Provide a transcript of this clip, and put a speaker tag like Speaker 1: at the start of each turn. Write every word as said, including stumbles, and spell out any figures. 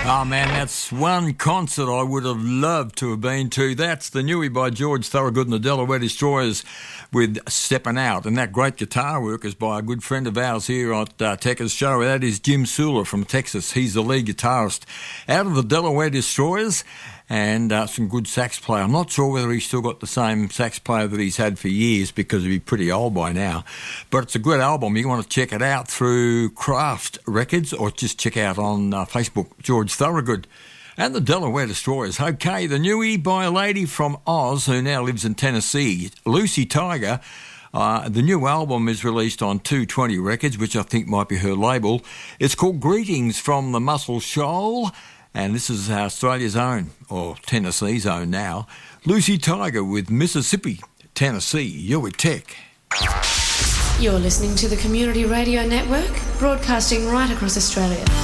Speaker 1: Oh man, that's one concert I would have loved to have been to. That's the Newie by George Thorogood and the Delaware Destroyers with Steppin' Out. And that great guitar work is by a good friend of ours here at uh, Tekka's show. That is Jim Sula from Texas. He's the lead guitarist out of the Delaware Destroyers. And uh, some good sax player. I'm not sure whether he's still got the same sax player that he's had for years because he'd be pretty old by now. But it's a good album. You want to check it out through Craft Records or just check out on uh, Facebook, George Thorogood. And the Delaware Destroyers. Okay, the Newie by a lady from Oz who now lives in Tennessee, Lucy Tiger. Uh, the new album is released on two twenty Records, which I think might be her label. It's called Greetings from the Muscle Shoal. And this is Australia's own, or Tennessee's own now, Lucy Tiger with Mississippi, Tennessee. You're with Tech.
Speaker 2: You're listening to the Community Radio Network, broadcasting right across Australia.